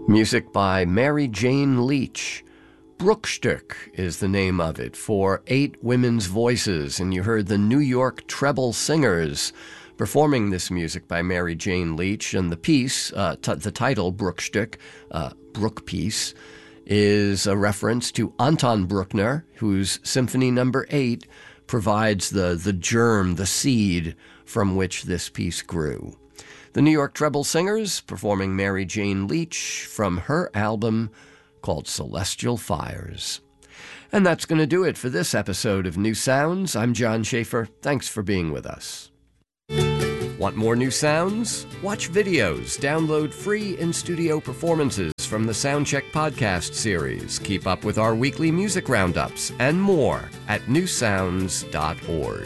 Music by Mary Jane Leach. Bruchstück is the name of it, for 8 women's voices, and you heard the New York Treble Singers performing this music by Mary Jane Leach. And the piece, the title, Bruchstück, Bruch Piece, is a reference to Anton Bruckner, whose Symphony No. 8 provides the germ, the seed from which this piece grew. The New York Treble Singers performing Mary Jane Leach from her album called Celestial Fires. And that's going to do it for this episode of New Sounds. I'm John Schaefer. Thanks for being with us. Want more new sounds? Watch videos, download free in-studio performances from the Soundcheck podcast series. Keep up with our weekly music roundups and more at newsounds.org.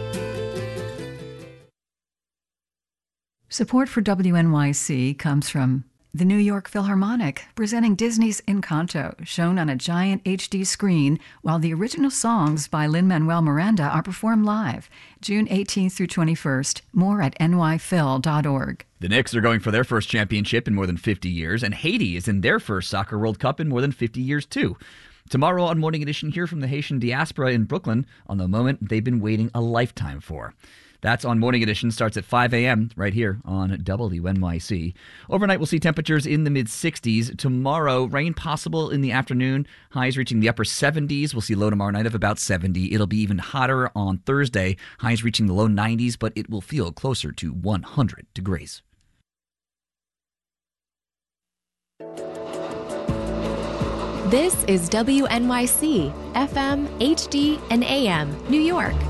Support for WNYC comes from the New York Philharmonic, presenting Disney's Encanto, shown on a giant HD screen, while the original songs by Lin-Manuel Miranda are performed live, June 18th through 21st. More at nyphil.org. The Knicks are going for their first championship in more than 50 years, and Haiti is in their first Soccer World Cup in more than 50 years, too. Tomorrow on Morning Edition, hear from the Haitian diaspora in Brooklyn on the moment they've been waiting a lifetime for. That's on Morning Edition, starts at 5 a.m. right here on WNYC. Overnight, we'll see temperatures in the mid-60s. Tomorrow, rain possible in the afternoon. Highs reaching the upper 70s. We'll see low tomorrow night of about 70. It'll be even hotter on Thursday. Highs reaching the low 90s, but it will feel closer to 100 degrees. This is WNYC, FM, HD, and AM, New York.